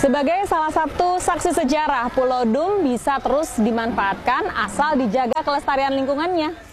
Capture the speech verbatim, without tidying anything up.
Sebagai salah satu saksi sejarah, Pulau Dum bisa terus dimanfaatkan asal dijaga kelestarian lingkungannya.